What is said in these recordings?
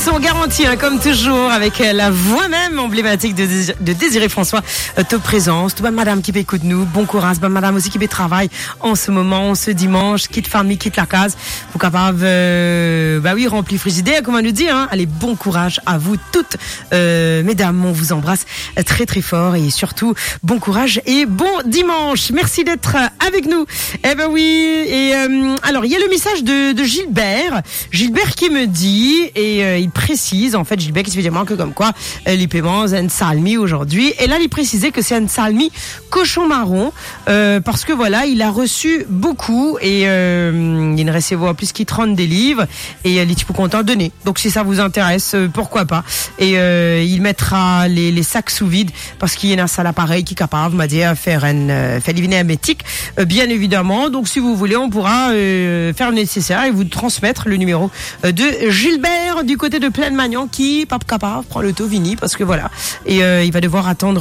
son garanti, comme toujours, avec la voix même emblématique de Désiré François, te présence. Tout bonne madame qui écoute nous, bon courage, bonne madame aussi qui travaille en ce moment, ce dimanche, quitte famille, quitte la case, pour capable, remplir frigidaire, comment nous dire, Allez, bon courage à vous toutes, mesdames, on vous embrasse très très fort et surtout, bon courage et bon dimanche. Merci d'être avec nous. Alors, il y a le message de Gilbert. Gilbert qui me dit, et il précise, en fait, Gilbert qui se fait que comme quoi, les paiements, c'est un salmi aujourd'hui. Et là, il précisait que c'est un salmi cochon marron, parce que voilà, il a reçu beaucoup, et il ne recevait plus qu'il 30 des livres, et il est tout content de donner. Donc, si ça vous intéresse, pourquoi pas. Et il mettra les sacs sous vide, parce qu'il y a un sale appareil qui est capable, m'a dit, faire l'éviner hermétique, bien évidemment. Donc, si vous voulez, on pourra faire le nécessaire et vous transmettre le numéro de Gilbert du côté de Plaine-Magnan qui, pas capable, prend le Tovini parce que voilà. Et il va devoir attendre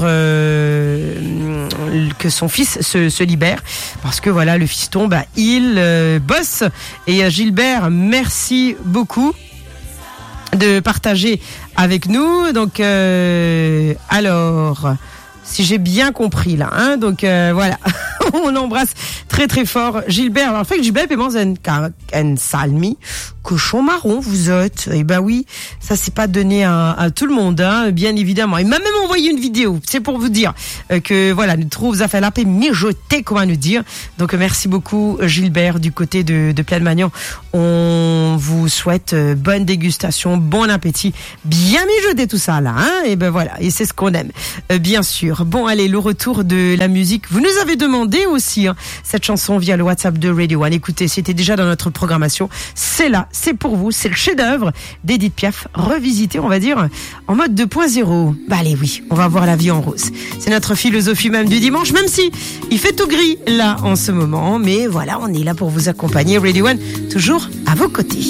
que son fils se libère parce que voilà, le fiston, il bosse. Et Gilbert, merci beaucoup de partager avec nous. Donc, alors, si j'ai bien compris là, donc voilà. On embrasse très très fort Gilbert. Alors, en fait, Gilbert paiement un salmi cochon marron, vous êtes. Et oui, ça c'est pas donné à tout le monde, bien évidemment. Il m'a même envoyé une vidéo. C'est pour vous dire que voilà, nous trouve à faire la paix mijoter, comment nous dire. Donc merci beaucoup Gilbert du côté de Plaine-Magnan. On vous souhaite bonne dégustation, bon appétit, bien mijoter tout ça là, Et voilà, et c'est ce qu'on aime, bien sûr. Bon, allez, le retour de la musique. Vous nous avez demandé aussi cette chanson via le WhatsApp de Radio One. Écoutez, c'était déjà dans notre programmation. C'est là, c'est pour vous, c'est le chef-d'œuvre d'Edith Piaf, revisité, on va dire, en mode 2.0. Allez, oui, on va voir la vie en rose. C'est notre philosophie même du dimanche, même si il fait tout gris là en ce moment. Mais voilà, on est là pour vous accompagner. Radio One, toujours à vos côtés.